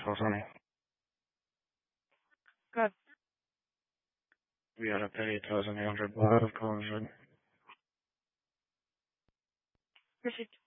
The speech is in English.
honey. Good. We gotta pay 1,800 baht of conversion. Receipt.